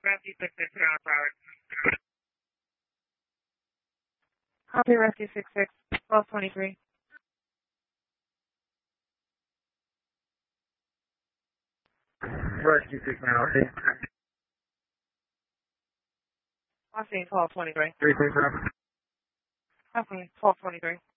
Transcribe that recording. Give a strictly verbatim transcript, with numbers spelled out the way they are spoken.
Rescue six six zero Broward. Copy Rescue six six, twelve twenty-three. Rescue six nine oh eight. I'll see twelve twenty-three. three six zero. Okay, twelve twenty-three.